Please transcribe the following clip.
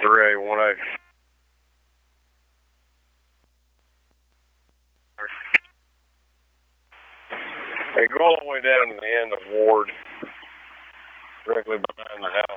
3A18. Hey, go all the way down to the end of Ward, directly behind the house.